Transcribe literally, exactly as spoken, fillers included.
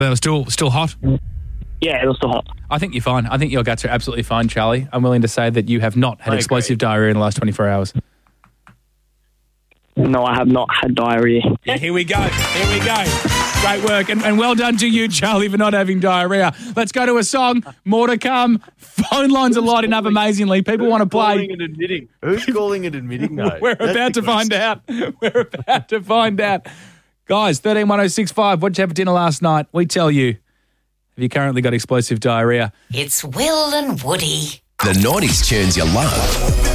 They were still still hot? Yeah, it was still hot. I think you're fine. I think your guts are absolutely fine, Charlie. I'm willing to say that you have not had I explosive agree. diarrhea in the last twenty-four hours. No, I have not had diarrhea. Yeah, here we go. Here we go. Great work. And, and well done to you, Charlie, for not having diarrhea. Let's go to a song. More to come. Phone lines are lighting up amazingly. People want to play. Calling and admitting. Who's calling and admitting though? We're That's about the to find out. We're about to find out. Guys, thirteen one oh six five, what'd you have for dinner last night? We tell you. Have you currently got explosive diarrhea? It's Will and Woody. The nineties tunes you love.